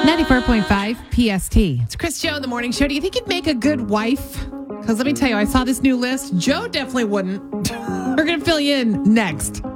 94.5 PST. It's Chris Joe in the morning show. Do you think you'd make a good wife? Because let me tell you, I saw this new list. Joe definitely wouldn't. We're going to fill you in next.